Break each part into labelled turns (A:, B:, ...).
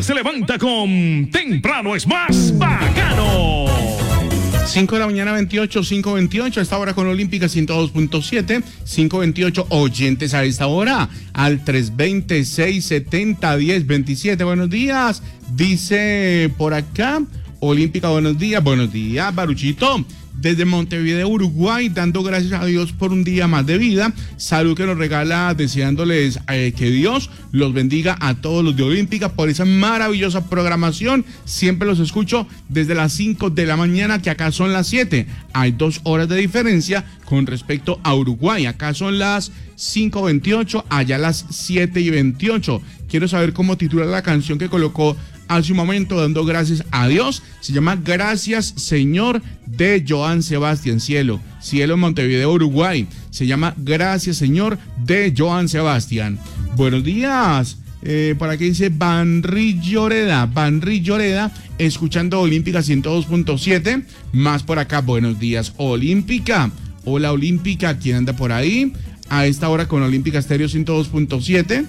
A: se levanta con Temprano es más bacano.
B: 5 de la mañana 28, 5:28, a esta hora con Olímpica 102.7, 5:28 oyentes a esta hora, al 320-670-1027. Buenos días, dice por acá, Olímpica, buenos días, Baruchito. Desde Montevideo, Uruguay, dando gracias a Dios por un día más de vida. Salud que nos regala, deseándoles que Dios los bendiga a todos los de Olímpica por esa maravillosa programación. Siempre los escucho desde las 5 de la mañana, que acá son las 7. Hay 2 horas de diferencia con respecto a Uruguay. Acá son las 5:28, allá las 7:28. Quiero saber cómo titula la canción que colocó hace un momento, dando gracias a Dios. Se llama Gracias Señor, de Joan Sebastián. Cielo Montevideo, Uruguay. Se llama Gracias Señor, de Joan Sebastián. Buenos días. Por aquí dice Banri Lloreda, escuchando Olímpica 102.7. Más por acá, buenos días, Olímpica. Hola, Olímpica, ¿quién anda por ahí? A esta hora con Olímpica Estéreo 102.7.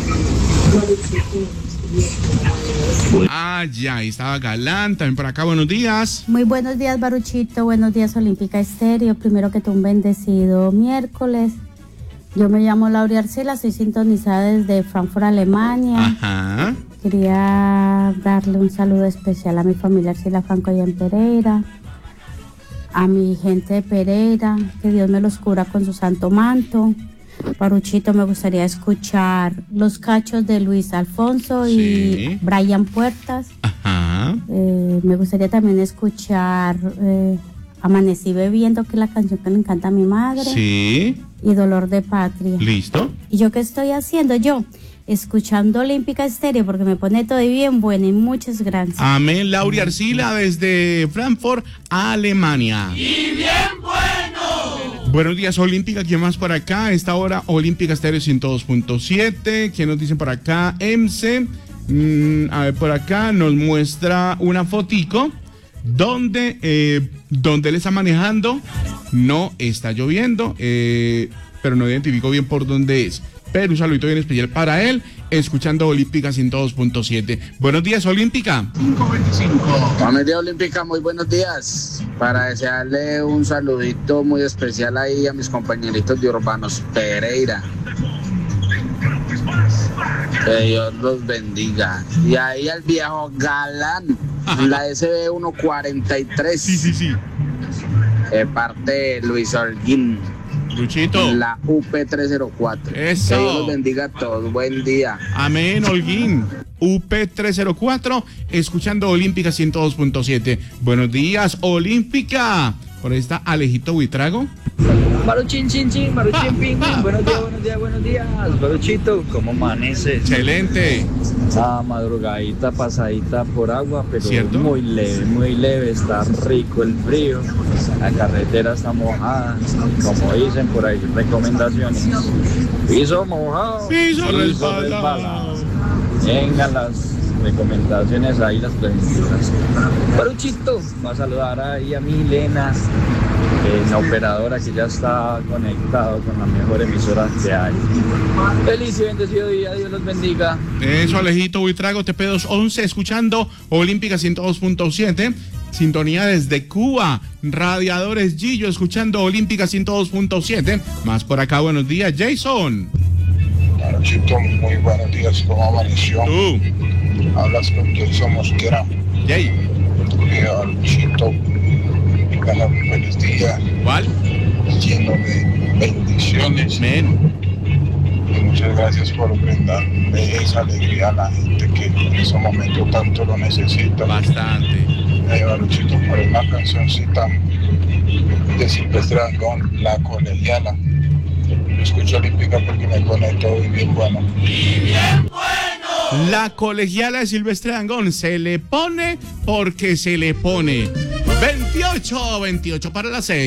B: Ya, ahí estaba Galán, también por acá, buenos días.
C: Muy buenos días, Baruchito, buenos días, Olímpica Estéreo. Primero que todo, un bendecido miércoles. Yo me llamo Laura Arcila, soy sintonizada desde Frankfurt, Alemania.
B: Ajá.
C: Quería darle un saludo especial a mi familia Arcila Franco allá en Pereira, a mi gente de Pereira, que Dios me los cubra con su santo manto. Baruchito, me gustaría escuchar Los Cachos de Luis Alfonso y Brian Puertas.
B: Ajá.
C: Me gustaría también escuchar Amanecí Bebiendo, que es la canción que le encanta a mi madre.
B: Sí.
C: Y Dolor de Patria.
B: ¿Listo?
C: ¿Y yo qué estoy haciendo? Yo, escuchando Olímpica Estéreo, porque me pone todo bien bueno, y muchas gracias.
B: Amén, Laura Arcila, desde Frankfurt, Alemania.
A: ¡Y bien bueno!
B: Buenos días, Olímpica. ¿Quién más por acá? A esta hora, Olímpica Estéreo 102.7. ¿Quién nos dicen por acá? MC. A ver, por acá nos muestra una fotico donde él está manejando. No está lloviendo, pero no identifico bien por dónde es. Pero un saludito bien especial para él, escuchando Olímpica 102.7. Buenos días, Olímpica.
D: 5:25. Familia Olímpica, muy buenos días. Para desearle un saludito muy especial ahí a mis compañeritos de Urbanos Pereira. Que Dios los bendiga. Y ahí al viejo Galán, la SB143.
B: Sí.
D: De parte de Luis Holguín.
B: Luchito.
D: La UP304.
B: Eso.
D: Que Dios los bendiga a todos. Buen día.
B: Amén, Holguín. UP304, escuchando Olímpica 102.7. Buenos días, Olímpica. Por ahí está Alejito Buitrago.
E: Baruchín, Baruchín, ping, ping. Buenos días. Baruchito, ¿cómo amaneces?
B: Excelente.
E: Madrugadita, pasadita por agua, pero
B: ¿cierto?
E: Muy leve, está rico el frío. La carretera está mojada, como dicen por ahí, recomendaciones. Piso mojado,
B: piso resbalado.
E: Vengan las recomendaciones ahí, las preventivas. Baruchito, va a saludar ahí a Milena, la operadora que ya está conectado con la mejor emisora que hay. Feliz y bendecido día, Dios los bendiga.
B: Eso, Alejito Buitrago, TP211, escuchando Olímpica 102.7. Sintonía desde Cuba, Radiadores Gillo, escuchando Olímpica 102.7. Más por acá, buenos días, Jason.
F: Chito, muy buenos días, ¿cómo amaneció?
B: Tú.
F: Hablas con Jason Mosquera.
B: Jay.
F: Chito, bueno, feliz día.
B: ¿Cuál?
F: Lleno de bendiciones.
B: Amén.
F: Y muchas gracias por brindarle esa alegría a la gente que en ese momento tanto lo necesita.
B: Bastante.
F: Baruchito, por una cancioncita de Silvestre Dangond, La Colegiala. Yo escucho Olímpica porque me pone todo bien bueno.
A: ¡Y bien bueno!
B: La Colegiala de Silvestre Dangond, se le pone porque se le pone. 28 para las 6.